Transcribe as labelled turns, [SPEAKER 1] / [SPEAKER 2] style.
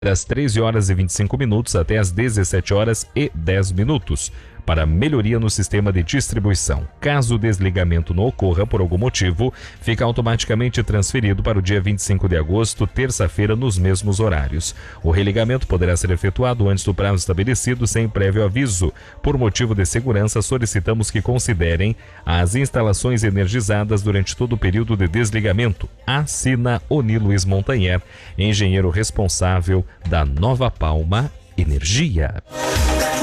[SPEAKER 1] das 13h25 até as 17h10 para melhoria no sistema de distribuição. Caso o desligamento não ocorra por algum motivo, fica automaticamente transferido para o dia 25 de agosto, terça-feira, nos mesmos horários. O religamento poderá ser efetuado antes do prazo estabelecido sem prévio aviso. Por motivo de segurança, solicitamos que considerem as instalações energizadas durante todo o período de desligamento. Assina Oni Luiz Montanher, engenheiro responsável da Nova Palma Energia.